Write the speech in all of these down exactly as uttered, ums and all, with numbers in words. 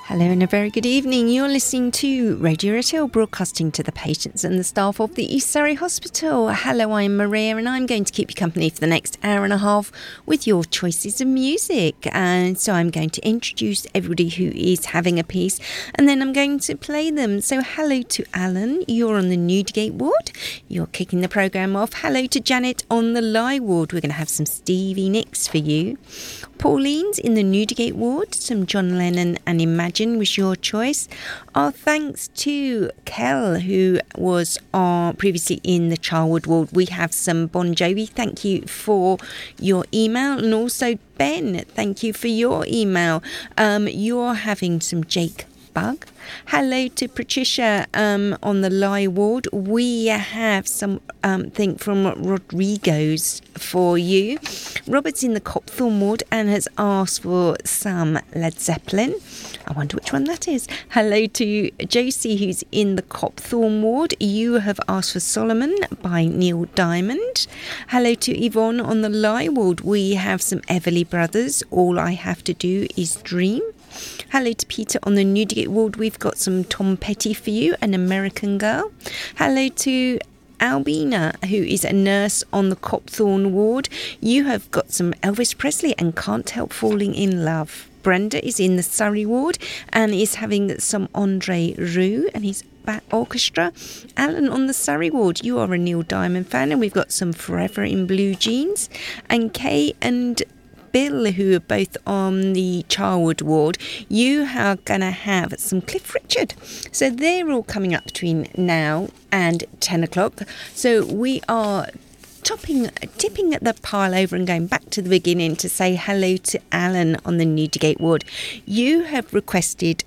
Hello and a very good evening. You're listening to Radio Retail, broadcasting to the patients and the staff of the East Surrey Hospital. Hello, I'm Maria and I'm going to keep you company for the next hour and a half with your choices of music. And so I'm going to introduce everybody who is having a piece and then I'm going to play them. So hello to Alan, you're on the Newdigate ward. You're kicking the programme off. Hello to Janet on the Lie ward. We're going to have some Stevie Nicks for you. Pauline's in the Newdigate ward, some John Lennon and Imagine was your choice. Our thanks to Kel, who was uh, previously in the Charwood ward. We have some Bon Jovi. Thank you for your email. And also Ben, thank you for your email. Um, you're having some Jake Bug. Hello to Patricia um, on the Lie ward. We have some um, thing from Rodrigo's for you. Robert's in the Copthorne ward and has asked for some Led Zeppelin. I wonder which one that is. Hello to Josie, who's in the Copthorne ward. You have asked for Solomon by Neil Diamond. Hello to Yvonne on the Lie ward. We have some Everly Brothers. All I Have to Do Is Dream. Hello to Peter on the Newdigate ward. We've got some Tom Petty for you, An American Girl. Hello to Albina, who is a nurse on the Copthorne ward. You have got some Elvis Presley and Can't Help Falling in Love. Brenda is in the Surrey ward and is having some Andre Roux and his back orchestra. Alan on the Surrey ward, you are a Neil Diamond fan and we've got some Forever in Blue Jeans. And Kay and Bill, who are both on the Charwood ward, you are going to have some Cliff Richard. So they're all coming up between now and ten o'clock. So we are topping, tipping the pile over and going back to the beginning to say hello to Alan on the Newdigate ward. You have requested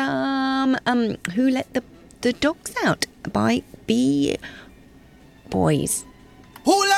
some um, Who Let the, the Dogs Out by B Boys. Who let